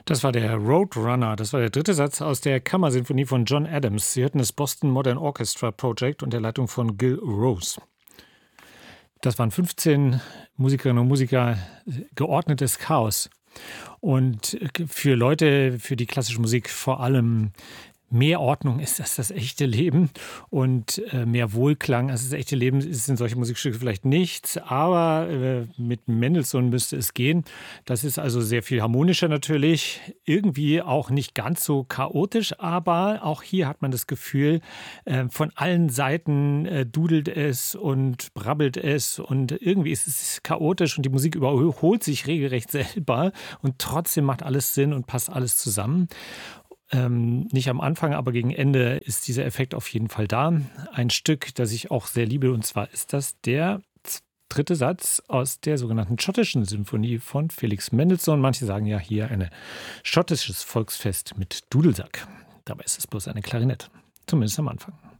Das war der Roadrunner. Das war der dritte Satz aus der Kammersinfonie von John Adams. Sie hörten das Boston Modern Orchestra Project unter Leitung von Gil Rose. Das waren 15 Musikerinnen und Musiker, geordnetes Chaos. Und für Leute, für die klassische Musik vor allem mehr Ordnung ist das echte Leben und mehr Wohlklang als das echte Leben ist in solchen Musikstücke vielleicht nichts, aber mit Mendelssohn müsste es gehen. Das ist also sehr viel harmonischer natürlich, irgendwie auch nicht ganz so chaotisch, aber auch hier hat man das Gefühl, von allen Seiten dudelt es und brabbelt es und irgendwie ist es chaotisch und die Musik überholt sich regelrecht selber und trotzdem macht alles Sinn und passt alles zusammen. Nicht am Anfang, aber gegen Ende ist dieser Effekt auf jeden Fall da. Ein Stück, das ich auch sehr liebe, und zwar ist das der dritte Satz aus der sogenannten schottischen Symphonie von Felix Mendelssohn. Manche sagen ja hier ein schottisches Volksfest mit Dudelsack. Dabei ist es bloß eine Klarinette, zumindest am Anfang.